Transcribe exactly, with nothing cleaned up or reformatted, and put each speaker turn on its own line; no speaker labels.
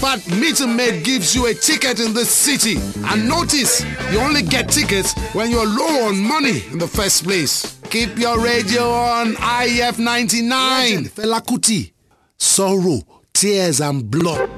fact, Meet and Mate gives you a ticket in the city. And notice, you only get tickets when you're low on money in the first place. Keep your radio on I F ninety-nine. Fela Kuti. Sorrow, tears and blood.